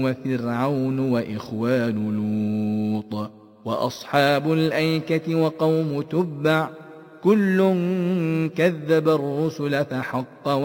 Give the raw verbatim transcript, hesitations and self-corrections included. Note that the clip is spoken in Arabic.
وفرعون وإخوان لوط وأصحاب الأيكة وقوم تبع كل كذب الرسل فحق